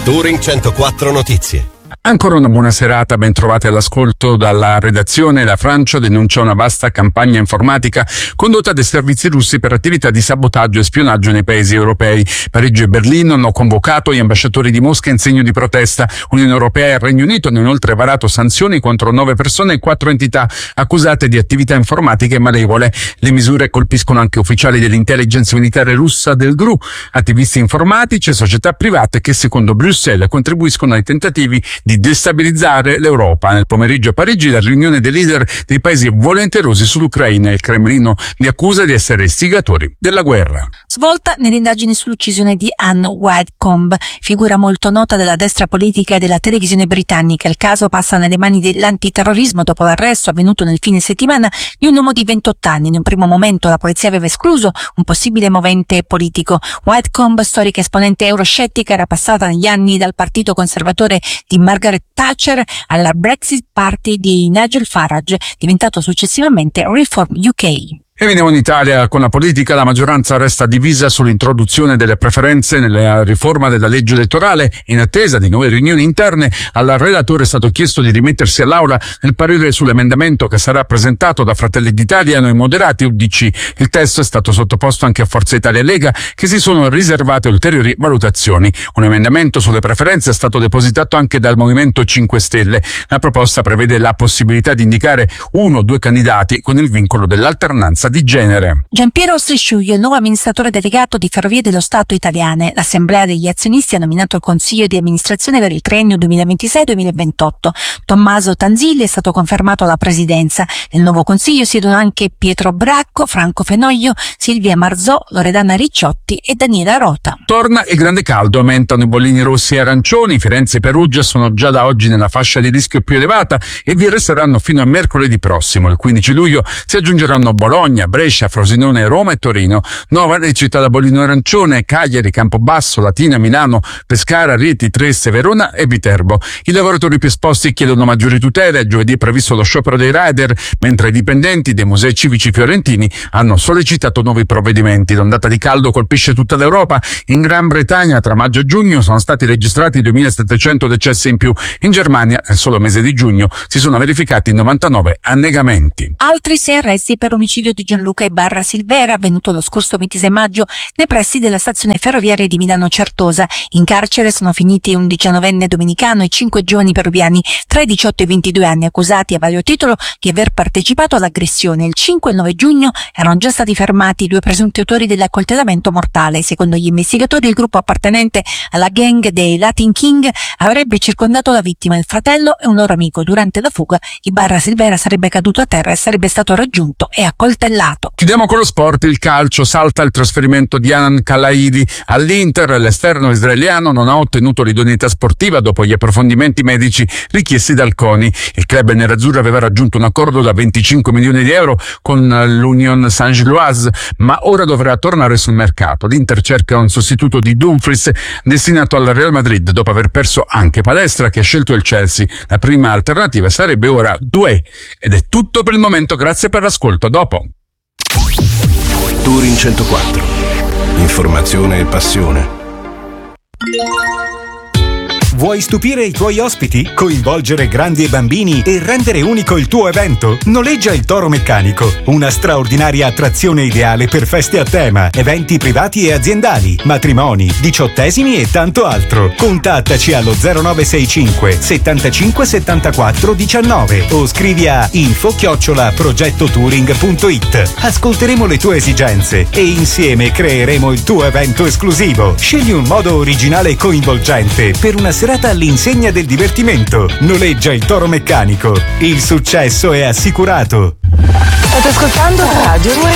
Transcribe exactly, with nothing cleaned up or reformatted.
Touring centoquattro Notizie. Ancora una buona serata, ben trovati all'ascolto dalla redazione. La Francia denuncia una vasta campagna informatica condotta dai servizi russi per attività di sabotaggio e spionaggio nei paesi europei. Parigi e Berlino hanno convocato gli ambasciatori di Mosca in segno di protesta. Unione Europea e il Regno Unito hanno inoltre varato sanzioni contro nove persone e quattro entità accusate di attività informatiche malevole. Le misure colpiscono anche ufficiali dell'intelligence militare russa del G R U, attivisti informatici e società private che secondo Bruxelles contribuiscono ai tentativi di destabilizzare l'Europa. Nel pomeriggio a Parigi la riunione dei leader dei paesi volenterosi sull'Ucraina. Il Cremlino li accusa di essere istigatori della guerra. Svolta nelle indagini sull'uccisione di Anne Widdecombe, figura molto nota della destra politica e della televisione britannica. Il caso passa nelle mani dell'antiterrorismo dopo l'arresto avvenuto nel fine settimana di un uomo di ventotto anni. In un primo momento la polizia aveva escluso un possibile movente politico. Widdecombe, storica esponente euroscettica, era passata negli anni dal partito conservatore di Margaret Thatcher alla Brexit Party di Nigel Farage, diventato successivamente Reform U K. E veniamo in Italia con la politica. La maggioranza resta divisa sull'introduzione delle preferenze nella riforma della legge elettorale. In attesa di nuove riunioni interne, al relatore è stato chiesto di rimettersi all'Aula nel parere sull'emendamento che sarà presentato da Fratelli d'Italia, Noi Moderati e U D C. Il testo è stato sottoposto anche a Forza Italia e Lega, che si sono riservate ulteriori valutazioni. Un emendamento sulle preferenze è stato depositato anche dal Movimento cinque Stelle. La proposta prevede la possibilità di indicare uno o due candidati con il vincolo dell'alternanza di genere. Giampiero Strisciuglio, il nuovo amministratore delegato di Ferrovie dello Stato italiane. L'Assemblea degli azionisti ha nominato il Consiglio di amministrazione per il triennio duemilaventisei duemilaventotto. Tommaso Tanzilli è stato confermato alla presidenza. Nel nuovo Consiglio siedono anche Pietro Bracco, Franco Fenoglio, Silvia Marzò, Loredana Ricciotti e Daniela Rota. Torna il grande caldo, aumentano i bollini rossi e arancioni. Firenze e Perugia sono già da oggi nella fascia di rischio più elevata e vi resteranno fino a mercoledì prossimo. Il quindici luglio si aggiungeranno Bologna, Brescia, Frosinone, Roma e Torino. Nuova le città da bollino arancione: Cagliari, Campobasso, Latina, Milano, Pescara, Rieti, Trieste, Verona e Viterbo. I lavoratori più esposti chiedono maggiori tutele. Giovedì è previsto lo sciopero dei rider, mentre i dipendenti dei musei civici fiorentini hanno sollecitato nuovi provvedimenti. L'ondata di caldo colpisce tutta l'Europa. In Gran Bretagna tra maggio e giugno sono stati registrati duemilasettecento decessi in più. In Germania nel solo mese di giugno si sono verificati novantanove annegamenti. Altri sei arresti per omicidio di Gianluca Ibarra Silvera, avvenuto lo scorso ventisei maggio nei pressi della stazione ferroviaria di Milano Certosa. In carcere sono finiti un diciannovenne dominicano e cinque giovani peruviani tra i diciotto e i ventidue anni, accusati a vario titolo di aver partecipato all'aggressione. Il cinque e il nove giugno erano già stati fermati due presunti autori dell'accoltellamento mortale. Secondo gli investigatori, il gruppo appartenente alla gang dei Latin King avrebbe circondato la vittima, il fratello e un loro amico. Durante la fuga Ibarra Silvera sarebbe caduto a terra e sarebbe stato raggiunto e accoltellato. Chiudiamo con lo sport. Il calcio. Salta il trasferimento di Anan Kalaidi all'Inter. L'esterno israeliano non ha ottenuto l'idoneità sportiva dopo gli approfondimenti medici richiesti dal CONI. Il club nerazzurro aveva raggiunto un accordo da venticinque milioni di euro con l'Union Saint-Gilloise, ma ora dovrà tornare sul mercato. L'Inter cerca un sostituto di Dumfries destinato al Real Madrid dopo aver perso anche Palestra, che ha scelto il Chelsea. La prima alternativa sarebbe ora Doué. Ed è tutto per il momento, grazie per l'ascolto. A dopo. Touring centoquattro. Informazione e passione. Vuoi stupire i tuoi ospiti? Coinvolgere grandi e bambini e rendere unico il tuo evento? Noleggia il Toro Meccanico, una straordinaria attrazione ideale per feste a tema, eventi privati e aziendali, matrimoni, diciottesimi e tanto altro. Contattaci allo zero nove sei cinque settantacinque settantaquattro diciannove o scrivi a info chiocciola progettotouring punto it. Ascolteremo le tue esigenze e insieme creeremo il tuo evento esclusivo. Scegli un modo originale e coinvolgente per una serata all'insegna del divertimento. Noleggia il Toro Meccanico. Il successo è assicurato. State ascoltando Radio Touring